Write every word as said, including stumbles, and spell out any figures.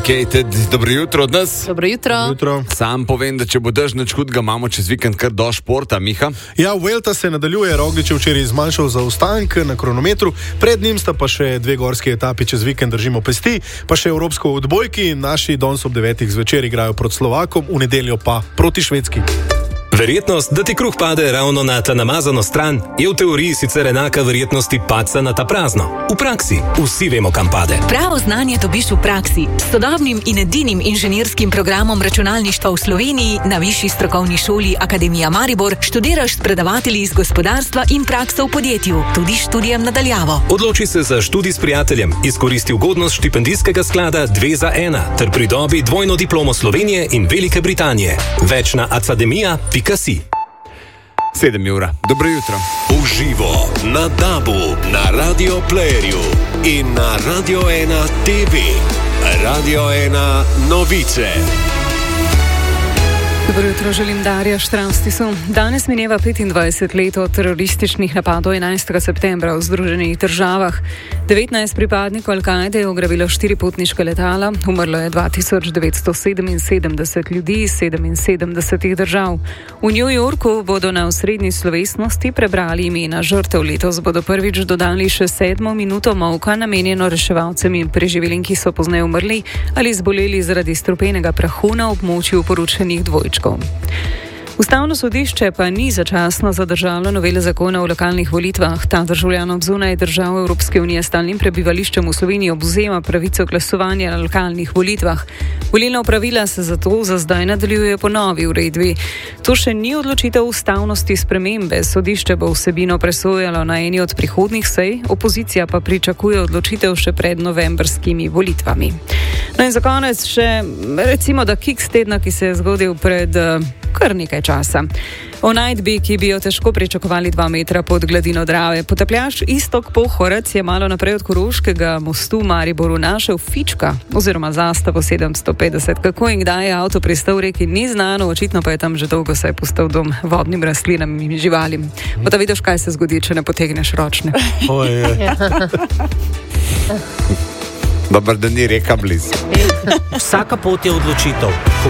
Complicated. Dobro jutro od nas. Dobro jutro. jutro. Sam povem, da če bo dež nič hudega, imamo čez vikend kar do športa, Miha. Ja, Vuelta se nadaljuje, Roglič je včeraj zmanjšal zaostank na kronometru, pred njim sta pa še dve gorski etapi, čez vikend držimo pesti, pa še evropsko odbojki, naši danes ob devetih zvečer igrajo proti Slovakom, v nedeljo pa proti Švedski. Verjetnost, da ti kruh pade ravno na ta namazano stran, je v teoriji sicer enaka verjetnosti padca na ta prazno. V praksi vsi vemo, kam pade. Pravo znanje dobiš v praksi. S sodobnim in edinim inženirskim programom računalništva v Sloveniji na Višji strokovni šoli Akademija Maribor študiraš s predavatelji iz gospodarstva in prakso v podjetju, tudi študijem nadaljavo. Odloči se za študij s prijateljem, izkoristi ugodnost štipendijskega sklada dve za ena ter pridobi dvojno diplomo Slovenije in Velike Britanije. Več na academia pika si. Sedem ura. Dobro jutro. Uživo na Dabu, na Radio Playerju in na Radio ena T V. Radio ena novice. Dobro jutro, želim Darja Štravstisu. Danes mineva petindvajset let od terorističnih napadov enajstega septembra v Združenih državah. devetnajst pripadnikov Al-Kaide je ugrabilo štiri potniška letala, umrlo je dva tisoč devetsto sedeminsedemdeset ljudi iz sedeminsedemdesetih držav. V New Yorku bodo na osrednji slovesnosti prebrali imena žrtev. Letos bodo prvič dodali še sedmo minuto molka, namenjeno reševalcem in preživelim, ki so pozneje umrli ali zboleli zaradi strupenega prahu na območju porušenih dvojčkov. Ustavno sodišče pa ni začasno zadržalo novele zakona o lokalnih volitvah. Ta državljanom zunaj držav Evropske unije s stalnim prebivališčem v Sloveniji obvzema pravico glasovanja na lokalnih volitvah. Volilna opravila se zato za zdaj nadaljujejo po novi uredbi. To še ni odločitev ustavnosti spremembe. Sodišče bo vsebino presojalo na eni od prihodnjih sej, opozicija pa pričakuje odločitev še pred novembrskimi volitvami. No in za konec še recimo da kiks tedna, ki se je zgodil pred kar nekaj časa. O najdbi, ki bi jo težko pričakovali dva metra pod gladino Drave. Potapljač Iztok Pohorec je malo naprej od Koroškega mostu v Mariboru našel fička oziroma zastavo sedemsto petdeset. Kako in kdaj je avto pristal v reki, ni znano, očitno pa je tam že dolgo se je postal dom vodnim rastlinam in živalim. Pa da vidiš, kaj se zgodi, če ne potegneš ročne. Dobar, da ni reka blizu. Vsaka pot je odločitev. Ko